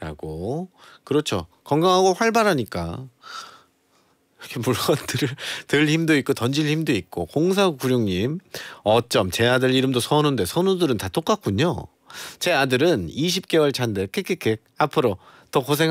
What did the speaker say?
라고. 그렇죠. 건강하고 활발하니까. 이렇게 물건들을 들 힘도 있고 던질 힘도 있고. 0496님 어쩜 제 아들 이름도 선우인데 선우들은 다 똑같군요. 제 아들은 20개월 차인데 킥킥킥 앞으로 더 고생